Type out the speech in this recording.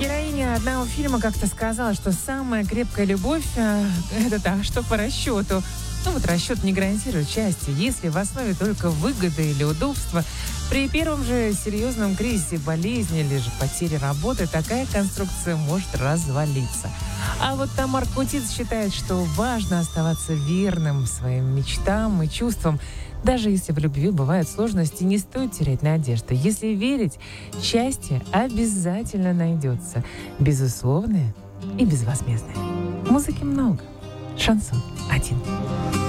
Героиня одного фильма как-то сказала, что самая крепкая любовь это та, что по расчету. Ну вот расчет не гарантирует счастье, если в основе только выгода или удобства. При первом же серьезном кризисе, болезни или же потере работы такая конструкция может развалиться. А вот Тамар Кутиц считает, что важно оставаться верным своим мечтам и чувствам. Даже если в любви бывают сложности, не стоит терять надежды. Если верить, счастье обязательно найдется. Безусловное и безвозмездное. Музыки много. Шансон один.